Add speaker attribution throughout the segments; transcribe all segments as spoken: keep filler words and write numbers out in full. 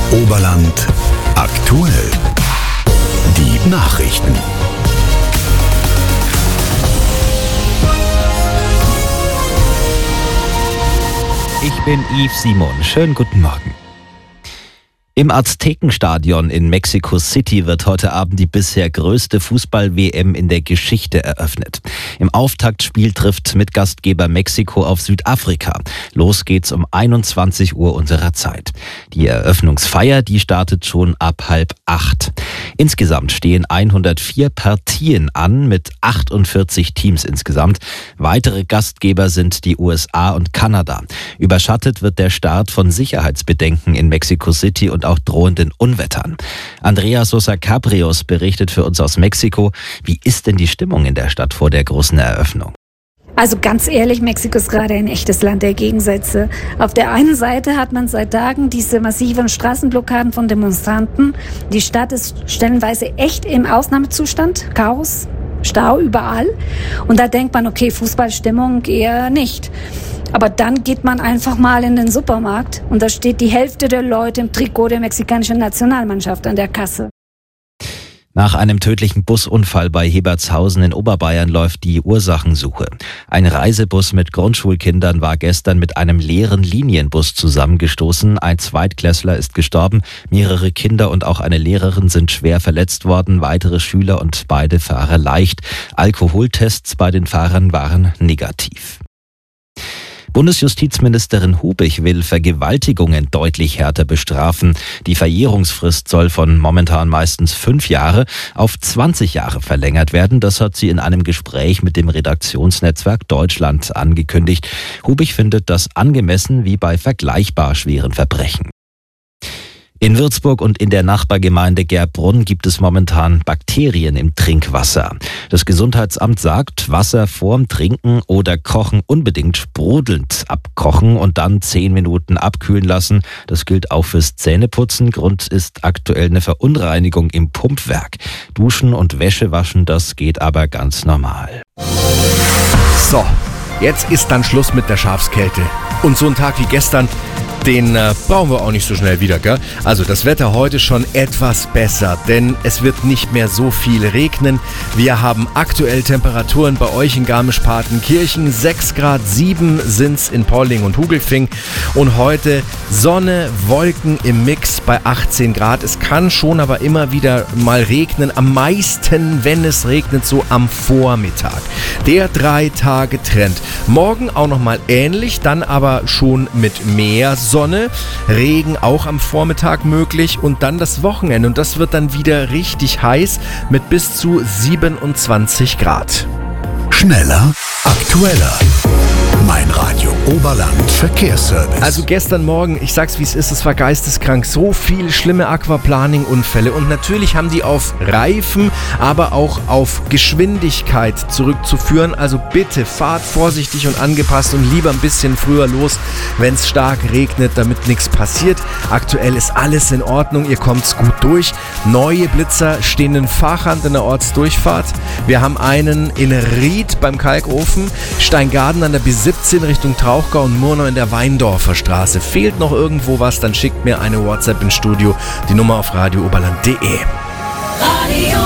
Speaker 1: Oberland aktuell. Die Nachrichten.
Speaker 2: Ich bin Yves Simon. Schönen guten Morgen. Im Aztekenstadion in Mexico City wird heute Abend die bisher größte Fußball-W M in der Geschichte eröffnet. Im Auftaktspiel trifft Mitgastgeber Mexiko auf Südafrika. Los geht's um einundzwanzig Uhr unserer Zeit. Die Eröffnungsfeier, die startet schon ab halb acht. Insgesamt stehen hundertvier Partien an mit achtundvierzig Teams insgesamt. Weitere Gastgeber sind die U S A und Kanada. Überschattet wird der Start von Sicherheitsbedenken in Mexico City und auch drohenden Unwettern. Andrea Sosa Cabrios berichtet für uns aus Mexiko. Wie ist denn die Stimmung in der Stadt vor der großen Eröffnung?
Speaker 3: Also ganz ehrlich, Mexiko ist gerade ein echtes Land der Gegensätze. Auf der einen Seite hat man seit Tagen diese massiven Straßenblockaden von Demonstranten. Die Stadt ist stellenweise echt im Ausnahmezustand. Chaos, Stau überall. Und da denkt man, okay, Fußballstimmung eher nicht. Aber dann geht man einfach mal in den Supermarkt und da steht die Hälfte der Leute im Trikot der mexikanischen Nationalmannschaft an der Kasse.
Speaker 2: Nach einem tödlichen Busunfall bei Hebertshausen in Oberbayern läuft die Ursachensuche. Ein Reisebus mit Grundschulkindern war gestern mit einem leeren Linienbus zusammengestoßen. Ein Zweitklässler ist gestorben, mehrere Kinder und auch eine Lehrerin sind schwer verletzt worden, weitere Schüler und beide Fahrer leicht. Alkoholtests bei den Fahrern waren negativ. Bundesjustizministerin Hubich will Vergewaltigungen deutlich härter bestrafen. Die Verjährungsfrist soll von momentan meistens fünf Jahre auf zwanzig Jahre verlängert werden. Das hat sie in einem Gespräch mit dem Redaktionsnetzwerk Deutschland angekündigt. Hubich findet das angemessen wie bei vergleichbar schweren Verbrechen. In Würzburg und in der Nachbargemeinde Gerbrunn gibt es momentan Bakterien im Trinkwasser. Das Gesundheitsamt sagt, Wasser vorm Trinken oder Kochen unbedingt sprudelnd abkochen und dann zehn Minuten abkühlen lassen. Das gilt auch fürs Zähneputzen. Grund ist aktuell eine Verunreinigung im Pumpwerk. Duschen und Wäsche waschen, das geht aber ganz normal.
Speaker 4: So, jetzt ist dann Schluss mit der Schafskälte. Und so ein Tag wie gestern, den äh, brauchen wir auch nicht so schnell wieder, gell? Also das Wetter heute schon etwas besser, denn es wird nicht mehr so viel regnen. Wir haben aktuell Temperaturen bei euch in Garmisch-Partenkirchen. sechs Grad, sieben sind's in Polling und Hugelfing. Und heute Sonne, Wolken im Mix bei achtzehn Grad. Es kann schon aber immer wieder mal regnen. Am meisten, wenn es regnet, so am Vormittag. Der drei Tage Trend. Morgen auch nochmal ähnlich, dann aber schon mit mehr Sonne, Regen auch am Vormittag möglich und dann das Wochenende und das wird dann wieder richtig heiß mit bis zu siebenundzwanzig Grad.
Speaker 1: Schneller, aktueller. Mein Radio Oberland Verkehrsservice.
Speaker 4: Also gestern Morgen, ich sag's wie es ist, es war geisteskrank. So viele schlimme Aquaplaning-Unfälle und natürlich haben die auf Reifen, aber auch auf Geschwindigkeit zurückzuführen. Also bitte fahrt vorsichtig und angepasst und lieber ein bisschen früher los, wenn es stark regnet, damit nichts passiert. Aktuell ist alles in Ordnung, ihr kommt's gut durch. Neue Blitzer stehen in Fachhand in der Ortsdurchfahrt. Wir haben einen in Ried beim Kalkofen, Steingaden an der B siebzehn Richtung Trauchgau und Murnau in der Weindorfer Straße. Fehlt noch irgendwo was, dann schickt mir eine WhatsApp ins Studio. Die Nummer auf radio oberland punkt de.
Speaker 1: Radio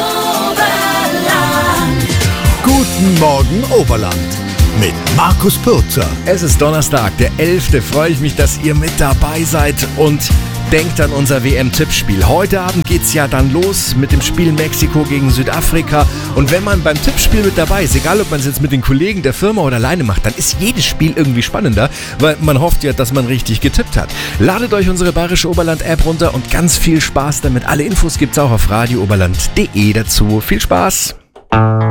Speaker 1: Oberland. Guten Morgen Oberland mit Markus Pürzer.
Speaker 4: Es ist Donnerstag, der elfte Freue ich mich, dass ihr mit dabei seid und denkt an unser W M-Tippspiel. Heute Abend geht's ja dann los mit dem Spiel Mexiko gegen Südafrika. Und wenn man beim Tippspiel mit dabei ist, egal ob man es jetzt mit den Kollegen der Firma oder alleine macht, dann ist jedes Spiel irgendwie spannender, weil man hofft ja, dass man richtig getippt hat. Ladet euch unsere Bayerische Oberland-App runter und ganz viel Spaß damit. Alle Infos gibt's auch auf radio oberland punkt de dazu. Viel Spaß!